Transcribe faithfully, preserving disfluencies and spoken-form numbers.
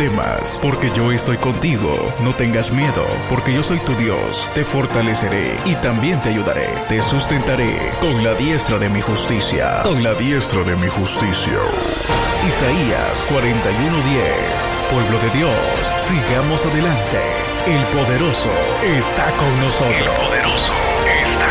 temas, porque yo estoy contigo. No tengas miedo, porque yo soy tu Dios. Te fortaleceré y también te ayudaré. Te sustentaré con la diestra de mi justicia. Con la diestra de mi justicia. Isaías cuarenta y uno diez. Pueblo de Dios, sigamos adelante. El poderoso está con nosotros. El poderoso está